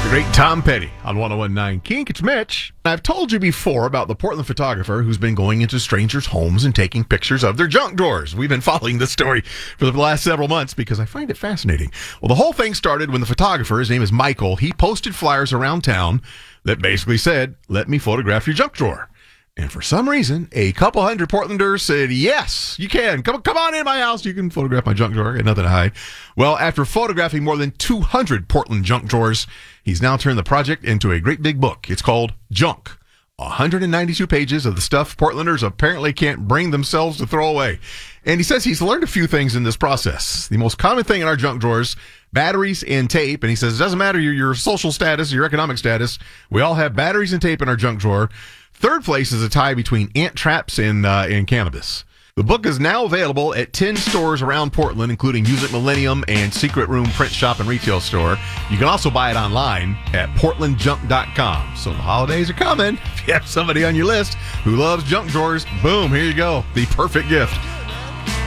The great Tom Petty on 101.9 Kink. It's Mitch. I've told you before about the Portland photographer who's been going into strangers' homes and taking pictures of their junk drawers. We've been following this story for the last several months because I find it fascinating. Well, the whole thing started when the photographer, his name is Michael, he posted flyers around town that basically said, "Let me photograph your junk drawer." And for some reason, a couple hundred Portlanders said, "Yes, you can. Come on in my house. You can photograph my junk drawer. I got nothing to hide." Well, after photographing more than 200 Portland junk drawers, he's now turned the project into a great big book. It's called Junk. 192 pages of the stuff Portlanders apparently can't bring themselves to throw away. And he says he's learned a few things in this process. The most common thing in our junk drawers, batteries and tape. And he says it doesn't matter your social status, your economic status. We all have batteries and tape in our junk drawer. Third place is a tie between ant traps and cannabis. The book is now available at 10 stores around Portland, including Music Millennium and Secret Room Print Shop and Retail Store. You can also buy it online at portlandjunk.com. So the holidays are coming. If you have somebody on your list who loves junk drawers, boom, here you go. The perfect gift.